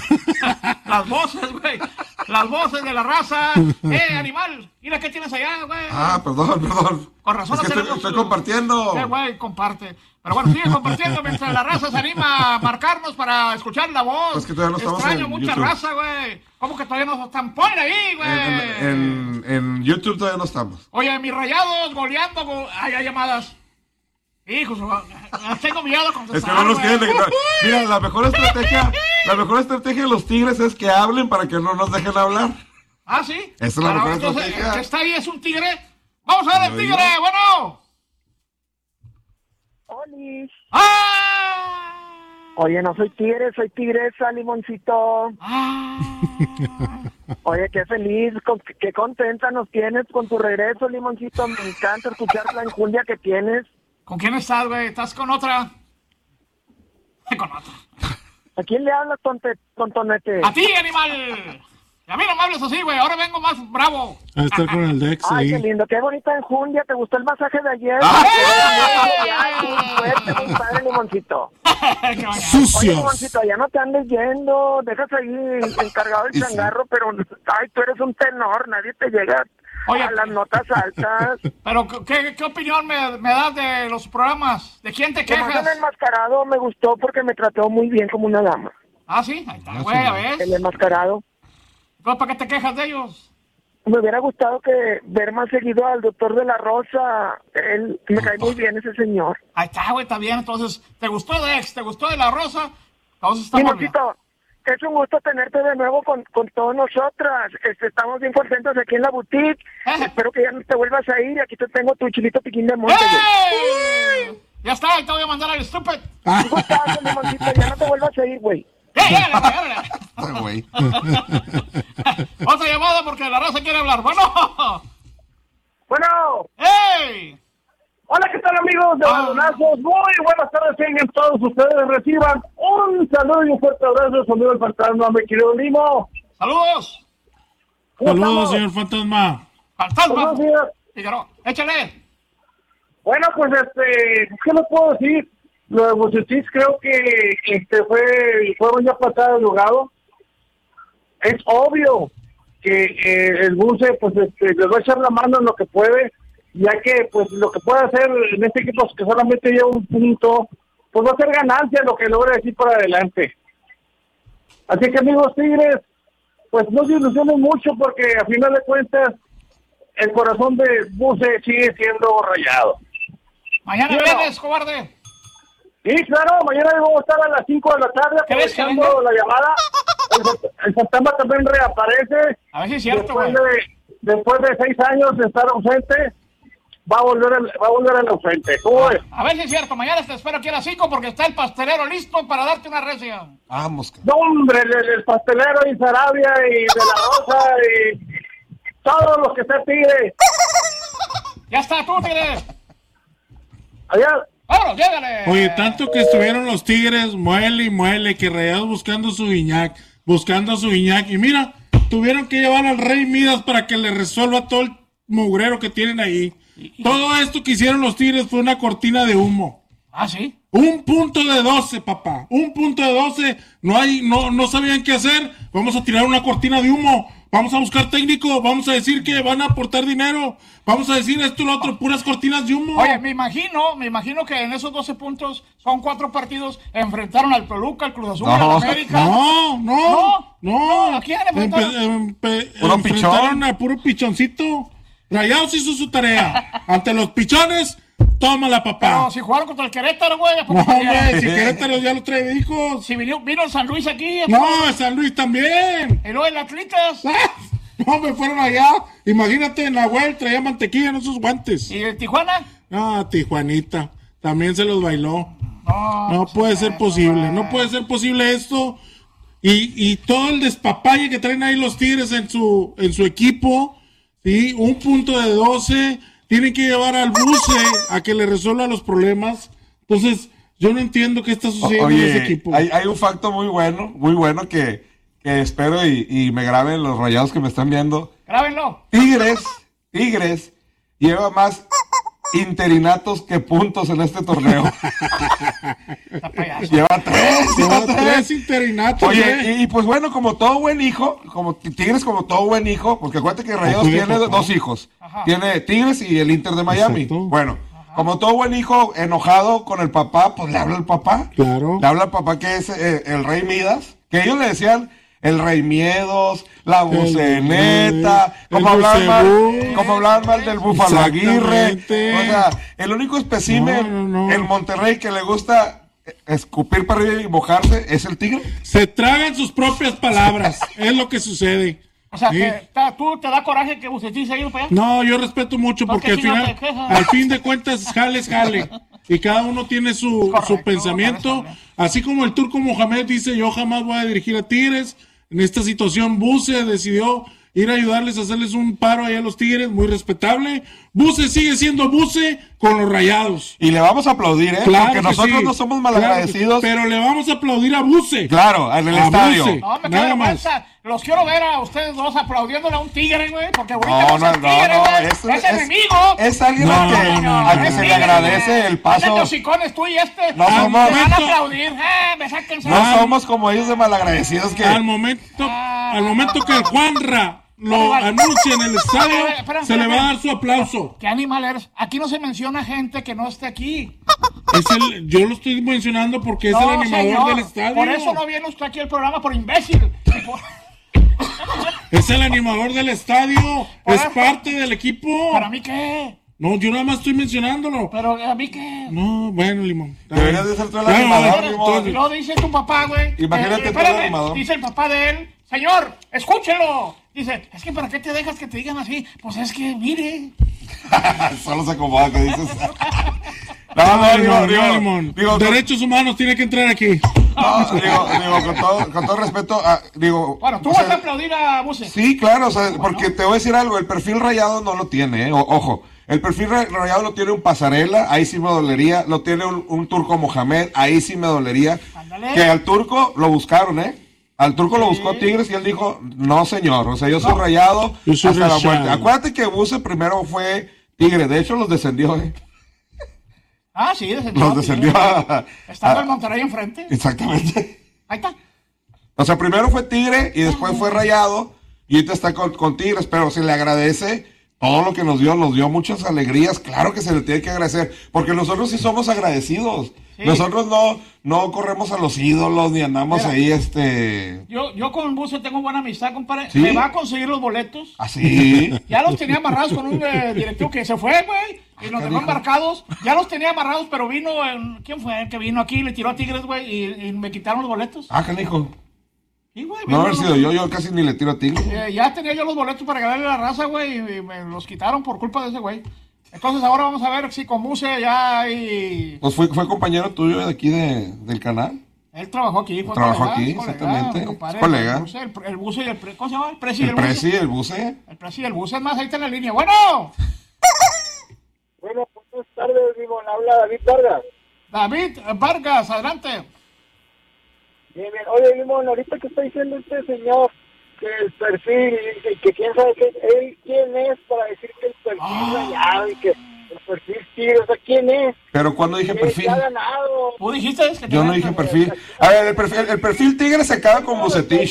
Las voces, güey. Las voces de la raza. Animal. Mira qué tienes allá, güey. Perdón. Con razón. Es que estoy compartiendo. Güey, comparte. Pero bueno, sigue compartiendo mientras la raza se anima a marcarnos para escuchar la voz. Pues que todavía no estamos Extraño en mucha YouTube. raza, güey. ¿Cómo que todavía no están? ¡Pon ahí, güey! En YouTube todavía no estamos. Oye, mis Rayados goleando. Hay llamadas. Hijos, tengo miedo a contestar. Es que no nos quieren. Mira, la mejor estrategia de los Tigres es que hablen para que no nos dejen hablar. ¿Ah, sí? Esa es la mejor entonces, estrategia. el que está ahí es un tigre. Vamos a ver el tigre, bueno. Oli. ¡Ah! Oye, no soy tigre, soy tigresa, limoncito. Oye, qué feliz, qué contenta nos tienes con tu regreso, limoncito. Me encanta escuchar la enjundia que tienes. ¿Con quién estás, güey? ¿Estás con otra? Con otra. ¿A quién le hablas, tontonete? ¡A ti, animal! Y a mí no me hables así, güey. Ahora vengo más bravo. A estar con el Dex Ay, ahí. qué lindo, qué bonita enjundia. ¿Te gustó el masaje de ayer? Muy padre, limoncito. ¡Sucios! Oye, limoncito, ya no te andes yendo. Dejas ahí encargado el changarro, pero ay, tú eres un tenor. Nadie te llega a las notas altas. Pero, ¿qué opinión me das de los programas? ¿De quién te quejas? El enmascarado me gustó porque me trató muy bien como una dama. ¿Ah, sí? Ahí está, güey, a ver. El enmascarado. ¿Para qué te quejas de ellos? Me hubiera gustado ver más seguido al doctor de la Rosa. Él me cae muy bien ese señor. Ahí está, güey, está bien. Entonces, ¿te gustó Dex? ¿Te gustó de la Rosa? Entonces estamos bien. Es un gusto tenerte de nuevo con todos nosotras. Estamos bien contentos aquí en la boutique. Espero que ya no te vuelvas a ir. Aquí te tengo tu chilito piquín de monte. ¡Ey! Ya está, ahí te voy a mandar al stupid. Ya no te vuelvas a ir, güey. Güey. Otra llamada porque la raza quiere hablar. Bueno. ¡Ey! Hola, ¿qué tal, amigos de Balonazos? Muy buenas tardes, tengan todos ustedes. Reciban un saludo y un fuerte abrazo. Su amigo el fantasma, mi querido Limo. ¡Saludos! Saludos, señor fantasma. ¡Fantasma! Buenos días. Fíjaro, échale. Bueno, pues, ¿qué les puedo decir? Lo de Bucetich creo que fueron ya pasadas de jugado. Es obvio que el Buce, pues, les va a echar la mano en lo que puede, ya que, pues, lo que puede hacer en este equipo que solamente lleva un punto, pues va a ser ganancia lo que logra decir para adelante. Así que, amigos Tigres, pues no se ilusionen mucho porque a final de cuentas el corazón de Buce sigue siendo Rayado. Mañana vienes, cobarde. Sí, claro, mañana vamos a estar a las 5 de la tarde aprovechando la llamada. El fantasma también reaparece. A ver si es cierto, güey. Después de 6 años de estar ausente, va a volver al ausente. ¿Cómo ves? A ver si es cierto. Mañana te espero aquí a las 5 porque está el pastelero listo para darte una recia. Vamos. No, hombre, el pastelero y Sarabia y de la Rosa y todos los que se Tigre. Ya está, tú, Tigre. Allá. ¡Vámonos, llégale! Oye, tanto que estuvieron los Tigres, muele y muele, que Rayados buscando a su Iñak. Y mira, tuvieron que llevar al Rey Midas para que le resuelva todo el mugrero que tienen ahí. Todo esto que hicieron los Tigres fue una cortina de humo. ¿Ah, sí? 1 punto de 12, papá. 1 punto de 12. No sabían qué hacer. Vamos a tirar una cortina de humo. Vamos a buscar técnico. Vamos a decir que van a aportar dinero. Vamos a decir esto y lo otro. Puras cortinas de humo. Oye, me imagino que en esos 12 puntos son 4 partidos. Enfrentaron al Toluca, al Cruz Azul, al América. No. ¿A quién enfrentaron? Enfrentaron a puro pichoncito. Rayados hizo su tarea. Ante los pichones, tómala, papá. Pero si jugaron contra el Querétaro, güey. No, hombre, si Querétaro ya lo trae, hijos. Si vino el San Luis aquí. No, San Luis también. Y luego el Atlitas. No, me fueron allá. Imagínate, Nahuel traía mantequilla en esos guantes. ¿Y el Tijuana? No, Tijuanita. También se los bailó. No puede ser posible. No puede ser posible esto. Y todo el despapalle que traen ahí los Tigres en su equipo. ¿Sí? 1 punto de 12. Tienen que llevar al Buce a que le resuelva los problemas. Entonces, yo no entiendo qué está sucediendo en ese equipo. Hay un facto muy bueno que espero y me graben los Rayados que me están viendo. Grábenlo. Tigres lleva más interinatos que puntos en este torneo. Está payaso. Lleva tres. interinatos. Oye, y pues bueno, como todo buen hijo, como Tigres como todo buen hijo, porque acuérdate que Rayados tiene dos hijos. Ajá. Tiene Tigres y el Inter de Miami. Exacto. Bueno, como todo buen hijo enojado con el papá, pues le habla al papá. Claro. Le habla al papá que es el Rey Midas, que ellos le decían el Rey Miedos, la Buceneta, como hablaban mal del Búfalo Aguirre. O sea, el único espécimen en Monterrey que le gusta escupir para arriba y mojarse es el Tigre. Se tragan sus propias palabras, es lo que sucede. O sea, Sí. ¿tú te da coraje que Bucetich se ha ido para allá? No, yo respeto mucho porque al si no final, te quejas. al fin de cuentas, jale es jale. Y cada uno tiene su Correcto, pensamiento. correcto. Así como el Turco Mohamed dice, yo jamás voy a dirigir a Tigres. En esta situación, Buse decidió ir a ayudarles a hacerles un paro ahí a los Tigres, muy respetable. Buse sigue siendo Buse con los Rayados. Y le vamos a aplaudir, Claro porque que nosotros sí. no somos Claro que malagradecidos. sí. Pero le vamos a aplaudir a Buse. Claro, en el A estadio. Buse. No, me Nada queda más. vergüenza. Los quiero ver a ustedes dos aplaudiéndole a un tigre, güey, porque ahorita No, no, es tigre, güey. Es enemigo. Es alguien No, al que no, se no, le tigre, agradece güey. el paso. Ándate, hocicones, tú y este. No somos- Me van a momento- aplaudir. Me sáquense. No somos como ellos de malagradecidos que... Al momento que el Juanra lo anuncie en el estadio, Espera, se le va a dar su aplauso. ¿Qué animal eres? Aquí no se menciona gente que no esté aquí. Yo lo estoy mencionando porque es el animador señor, del estadio. Por eso no viene usted aquí al programa, por imbécil. Y por- Es el animador del estadio. Por Es eso. parte del equipo. ¿Para mí qué? No, yo nada más estoy mencionándolo. ¿Pero a mí qué? No, bueno, Limón. Deberías de ser tú el Bueno, animador, bueno, Limón. entonces- Y luego dice tu papá, güey. Imagínate tú el espérame, animador. dice el papá de él, señor, escúchelo. Dice, es que ¿para qué te dejas que te digan así? Pues es que, mire. Solo se acomoda que dices. Limón. Derechos humanos tiene que entrar aquí. Con todo respeto, Bueno, tú o vas sea, a aplaudir a Buse. sí, claro, o sea, porque te voy a decir algo, el perfil Rayado no lo tiene, ojo, el perfil Rayado lo tiene un Pasarela, ahí sí me dolería, lo tiene un Turco Mohamed, ahí sí me dolería, Ándale. que al Turco lo buscaron, al Turco lo buscó Tigres y él dijo, no señor, o sea, yo soy Rayado Yo soy hasta la Rayado. muerte. Acuérdate que Buse primero fue Tigre, de hecho los descendió, Ah, sí, descendió. los descendió Estando el Monterrey enfrente. exactamente. Ahí está. O sea, primero fue Tigre y después fue Rayado y ahorita está con Tigres, pero se le agradece todo lo que nos dio muchas alegrías, claro que se le tiene que agradecer, porque nosotros sí somos agradecidos. Sí. Nosotros no corremos a los ídolos ni andamos Mira. ahí Yo con Buse tengo buena amistad, compadre. ¿Sí? Me va a conseguir los boletos. así. Ya los tenía amarrados con un directivo que se fue, güey. Y los dejó embarcados. Ya los tenía amarrados, pero vino. ¿Quién fue el que vino aquí? Le tiró a Tigres, güey. Y me quitaron los boletos. Ah, canijo. Sí, güey. No vino, haber sido yo casi ni le tiro a Tigre. Ya tenía yo los boletos para ganarle la raza, güey. Y me los quitaron por culpa de ese güey. Entonces ahora vamos a ver si con Buse ya hay. Pues fue compañero tuyo de aquí del canal. Él trabajó aquí. Fue Trabajó colega, aquí, colega, exactamente. compadre, Es colega. El Buse y el ¿cómo se llama? El Presi y El el Buse. Presi, el Buse. El Presi y el Buse. Es más, ahí está en la línea. Bueno, Bueno, buenas tardes, Limón. Habla David Vargas. David Vargas, adelante. Bien, bien. Oye, Limón, ahorita que está diciendo este señor que el perfil, y que quién sabe quién es para decir que el perfil rayado y que el perfil Tigre, o sea, ¿quién es? Pero cuando dije ¿Qué perfil, ha ganado? ¿Tú dijiste que yo no dije perfil. A ver, el perfil Tigre se acaba con Bucetich,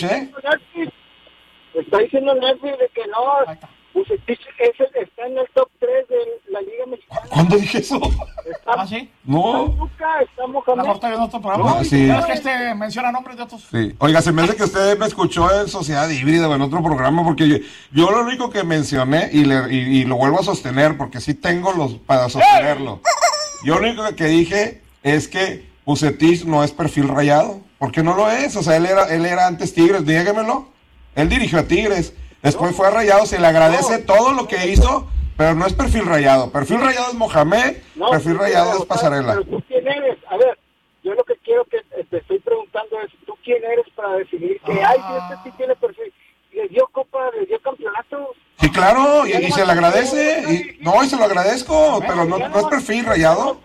Está diciendo Netflix de que Ahí no, está. Bucetich está en el top 3 de la Liga Mexicana. ¿Cuándo dije eso? Está ¿Ah, sí? No. Luca, está La Mohamed. corta de otro programa. No, sí. Es que este menciona nombres de otros. Sí. Oiga, se me hace que usted me escuchó en Sociedad Híbrida o en otro programa, porque yo lo único que mencioné, y lo vuelvo a sostener, porque sí tengo para sostenerlo. Yo lo único que dije es que Bucetich no es perfil Rayado, porque no lo es. O sea, él era antes Tigres, dígamelo. Él dirigió a Tigres, después fue a Rayado, se le agradece todo lo que hizo, pero no es perfil Rayado. Perfil Rayado es Mohamed, perfil Rayado es Pasarela. Pero tú quién eres, a ver, yo lo que quiero que te estoy preguntando es, ¿tú quién eres para decidir que ay, si este sí tiene perfil? Le dio copa, le dio campeonato. Sí, claro, y se le agradece, y se lo agradezco, pero no es perfil Rayado.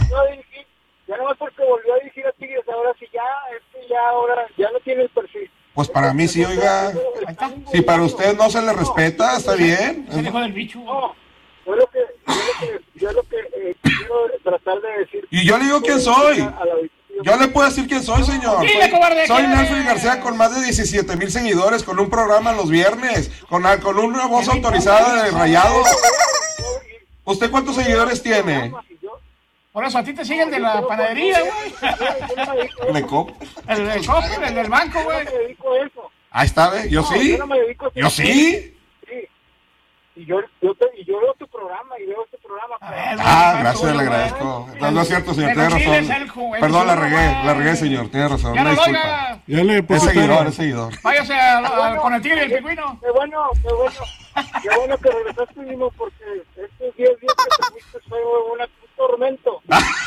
Ya no más porque volvió a dirigir a Tigres, ahora sí ahora ya no tiene el perfil. Pues para mí sí, oiga. Si para usted no se le respeta, está bien. Es el hijo del bicho. No, yo lo que quiero tratar de decir... Y yo le digo quién soy. Yo le puedo decir quién soy, señor. Dile, cobarde, Soy ¿quién Nelson eres? García con más de 17,000 seguidores, con un programa los viernes, con una voz autorizada de Rayados. ¿Usted cuántos seguidores tiene? Por eso a ti te siguen de la panadería, güey. ¿Le cop? El del Coppel, el del banco, güey. Yo no me dedico a eso. Ahí está, ¿ve? Yo sí. Yo no me dedico a eso. Yo sí. Sí. Y yo veo tu programa y veo este programa. Gracias, le agradezco. No es cierto, señor, tiene razón. Perdón, la regué, señor, tiene razón. Ya no lo Disculpa. oiga. Ya le Es seguidor. Váyase con el tigre y el pingüino. Qué bueno que regresaste, Mimo, porque estos 10 días que te fuiste fue un tormento.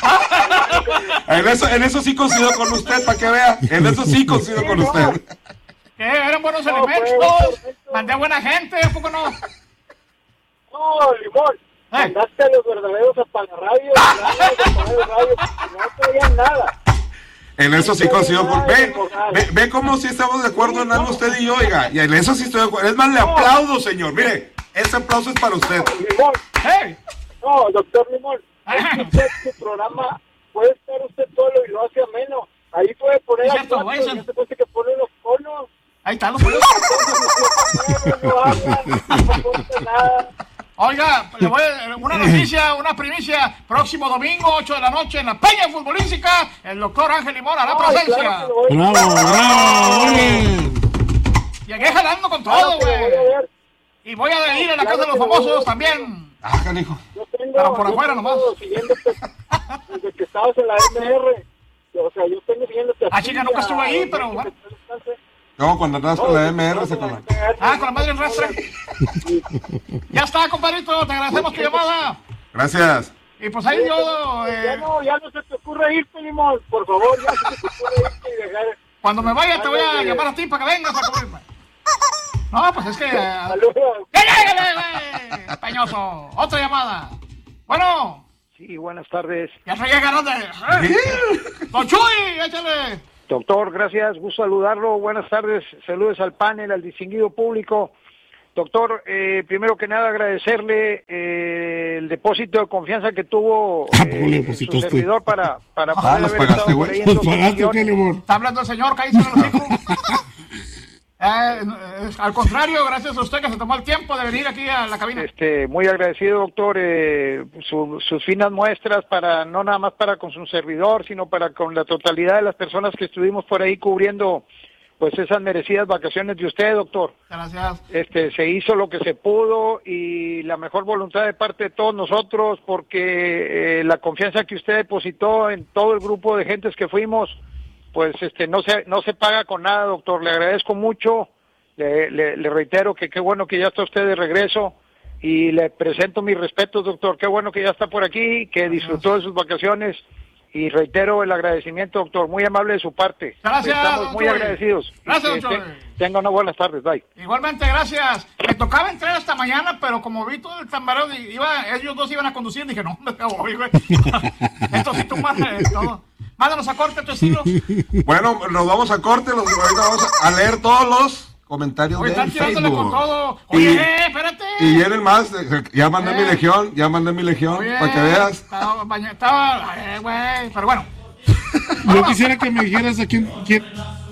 En eso sí coincido con usted, para que vea. En eso sí coincido con usted. ¿Qué? Eran buenos elementos. Mandé a buena gente, ¿a poco no? No, Limón. Mandaste a los verdaderos apagarradios, no traían nada. En eso sí coincido con... Ve cómo sí estamos de acuerdo en algo usted y yo, oiga. Y en eso sí estoy de acuerdo. Es más, le aplaudo, señor. Mire, ese aplauso es para usted. Limón. ¡Hey! No, doctor Limón. Usted, su programa puede estar usted solo y lo hace ameno. Ahí puede poner a Cierto, cuatro, güey, y hace cuenta que pone los conos. Ahí están los pollos. No hablan, no cuenta nada. Oiga, le voy a una noticia, una primicia. Próximo domingo, 8 de la noche, en la Peña Futbolística, el doctor Ángel Limón hará presencia. Claro que lo voy a- Bravo, muy bien. Llegué jalando con claro todo, que lo voy a güey. ver. Y voy a ir a la casa de los famosos también. Canijo. Yo tengo, Pero por afuera nomás. siguiéndote desde que estabas en la MR. O sea, yo tengo siguiéndote. Chica, nunca estuve ahí, pero bueno. No, cuando andas con la MR se con la... Con la madre en rastre. Ya está, compadrito, te agradecemos tu llamada. Gracias. Y pues ahí yo, Ya no se te ocurre irte, Limón. Por favor, ya no se te ocurre irte y dejar. cuando me vaya te voy a llamar a ti para que vengas a comer. No, pues es que... Saludos. ¡Llégale, peñoso! Otra llamada. Bueno, Sí, buenas tardes. ya traía ganas de... ¡Don Chuy, échale! Doctor, gracias, gusto saludarlo. Buenas tardes, saludos al panel, al distinguido público. Doctor, primero que nada agradecerle el depósito de confianza que tuvo ¿Cómo le su depositaste? servidor para poder los haber pagaste, estado güey. por ahí en ¿Los pagaste o qué, Limón? Está hablando el señor, cállese los hijos. Al contrario, gracias a usted que se tomó el tiempo de venir aquí a la cabina. Muy agradecido, doctor, sus finas muestras para no nada más para con su servidor, sino para con la totalidad de las personas que estuvimos por ahí cubriendo pues esas merecidas vacaciones de usted, doctor. Gracias. Se hizo lo que se pudo y la mejor voluntad de parte de todos nosotros, porque la confianza que usted depositó en todo el grupo de gentes que fuimos, pues no se paga con nada, doctor. Le agradezco mucho, le reitero que qué bueno que ya está usted de regreso y le presento mis respetos, doctor. Qué bueno que ya está por aquí, que disfrutó de sus vacaciones y reitero el agradecimiento, doctor. Muy amable de su parte. Gracias, Estamos don muy Chuy. agradecidos. Gracias, don Chuy. Tenga unas buenas tardes, bye. Igualmente, gracias. Me tocaba entrar esta mañana, pero como vi todo el tambareo, ellos dos iban a conducir, dije, no, me voy, güey. Esto sí, tú todo. Mándanos a corte tu estilo. Bueno, nos vamos a corte, ahorita vamos a leer todos los comentarios Oye, de están tirándole con Facebook. todo. Oye, espérate. Y vienen más, ya mandé mi legión, Oye, para que veas. Estaba, güey, pero bueno. Yo quisiera que me dijeras a quién